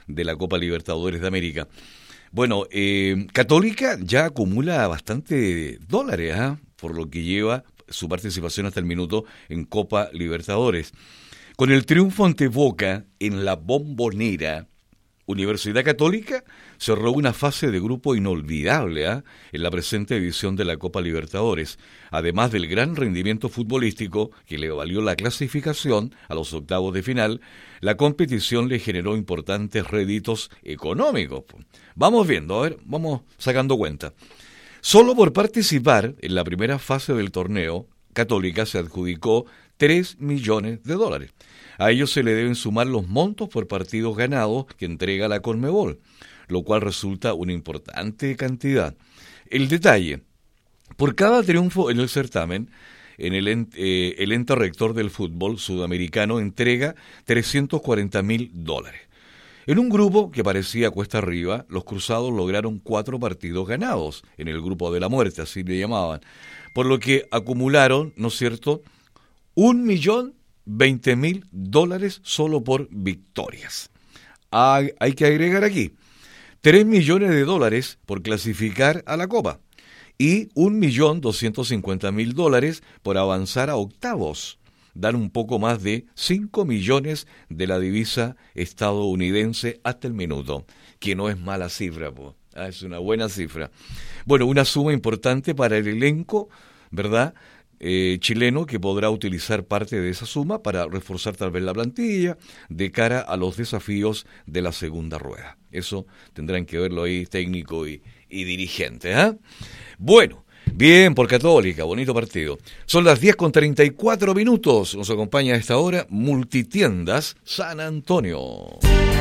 de la Copa Libertadores de América. Bueno, Católica ya acumula bastante dólares, por lo que lleva su participación hasta el minuto en Copa Libertadores. Con el triunfo ante Boca en la Bombonera, Universidad Católica cerró una fase de grupo inolvidable en la presente edición de la Copa Libertadores, además del gran rendimiento futbolístico que le valió la clasificación a los octavos de final. La competición le generó importantes réditos económicos. Vamos viendo, a ver, vamos sacando cuenta. Solo por participar en la primera fase del torneo, Católica se adjudicó 3 millones de dólares. A ellos se le deben sumar los montos por partidos ganados que entrega la Conmebol, lo cual resulta una importante cantidad. El detalle: por cada triunfo en el certamen, el ente rector del fútbol sudamericano entrega $340,000. En un grupo que parecía cuesta arriba, los cruzados lograron 4 partidos ganados, en el grupo de la muerte, así le llamaban, por lo que acumularon, ¿no es cierto?, $1.020.000 solo por victorias. Hay que agregar aquí $3 millones por clasificar a la Copa y $1.250.000 por avanzar a octavos. Dan un poco más de 5 millones de la divisa estadounidense hasta el minuto, que no es mala cifra, es una buena cifra. Bueno, una suma importante para el elenco, ¿verdad?, chileno, que podrá utilizar parte de esa suma para reforzar tal vez la plantilla de cara a los desafíos de la segunda rueda. Eso tendrán que verlo ahí técnico y dirigente. Bueno, bien por Católica, bonito partido. Son las 10:34. Nos acompaña a esta hora Multitiendas San Antonio.